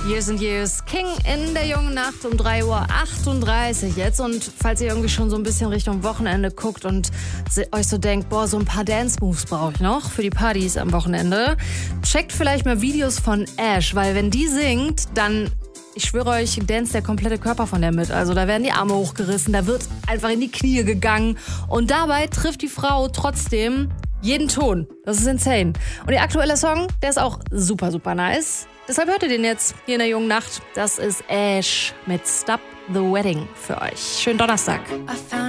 Years and Years, King in der jungen Nacht um 3:38 Uhr jetzt. Und falls ihr irgendwie schon so ein bisschen Richtung Wochenende guckt und euch so denkt, boah, so ein paar Dance-Moves brauche ich noch für die Partys am Wochenende, checkt vielleicht mal Videos von Ash, weil wenn die singt, dann, ich schwöre euch, dance der komplette Körper von der mit. Also da werden die Arme hochgerissen, da wird einfach in die Knie gegangen und dabei trifft die Frau trotzdem jeden Ton. Das ist insane. Und ihr aktueller Song, der ist auch super, super nice. Deshalb hört ihr den jetzt hier in der jungen Nacht. Das ist Ash mit Stop the Wedding für euch. Schönen Donnerstag.